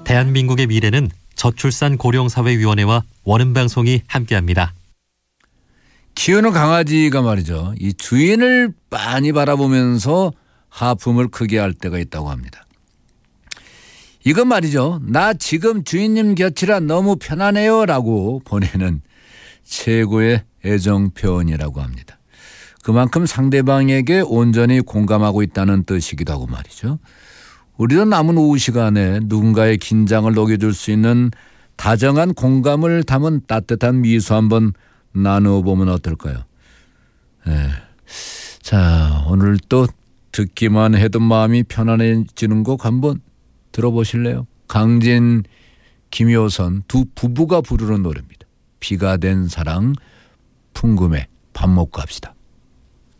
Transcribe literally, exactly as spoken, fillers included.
대한민국의 미래는 저출산 고령사회위원회와 원음방송이 함께합니다. 키우는 강아지가 말이죠. 이 주인을 빤히 바라보면서 하품을 크게 할 때가 있다고 합니다. 이건 말이죠. 나 지금 주인님 곁이라 너무 편하네요 라고 보내는 최고의 애정 표현이라고 합니다. 그만큼 상대방에게 온전히 공감하고 있다는 뜻이기도 하고 말이죠. 우리도 남은 오후 시간에 누군가의 긴장을 녹여줄 수 있는 다정한 공감을 담은 따뜻한 미소 한번 나누어 보면 어떨까요? 네. 자, 오늘 또 듣기만 해도 마음이 편안해지는 곡 한번 들어보실래요? 강진, 김효선 두 부부가 부르는 노래입니다. 비가 된 사랑, 풍금에 밥 먹고 합시다.